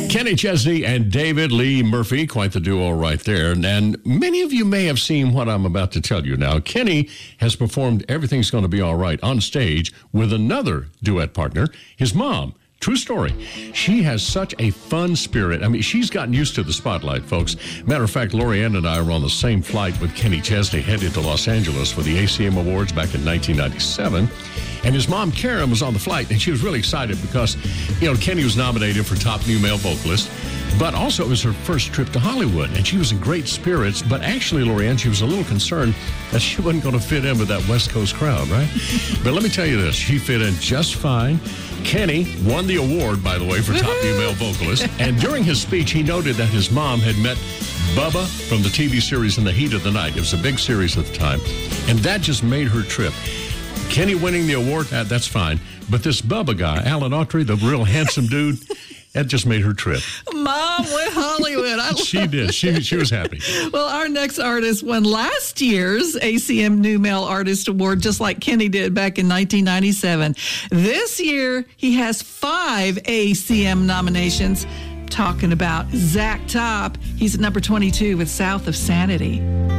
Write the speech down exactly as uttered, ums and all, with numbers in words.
Kenny Chesney and David Lee Murphy, quite the duo right there. And many of you may have seen what I'm about to tell you now. Kenny has performed Everything's Gonna Be All Right on stage with another duet partner, his mom. True story. She has such a fun spirit. I mean, she's gotten used to the spotlight, folks. Matter of fact, Lorianne and I were on the same flight with Kenny Chesney headed to Los Angeles for the A C M Awards back in nineteen ninety-seven. And his mom, Karen, was on the flight, and she was really excited because, you know, Kenny was nominated for Top New Male Vocalist, but also it was her first trip to Hollywood, and she was in great spirits. But actually, Lorianne, she was a little concerned that she wasn't going to fit in with that West Coast crowd, right? But let me tell you this, she fit in just fine. Kenny won the award, by the way, for Top New Male Vocalist. And during his speech, he noted that his mom had met Bubba from the T V series In the Heat of the Night. It was a big series at the time. And that just made her trip. Kenny winning the award, uh, that's fine. But this Bubba guy, Alan Autry, the real handsome dude, that just made her trip. Mom went Hollywood. I she did. She she was happy. Well, our next artist won last year's A C M New Male Artist Award, just like Kenny did back in nineteen ninety-seven. This year, he has five A C M nominations. Talking about Zach Top. He's at number twenty-two with South of Sanity.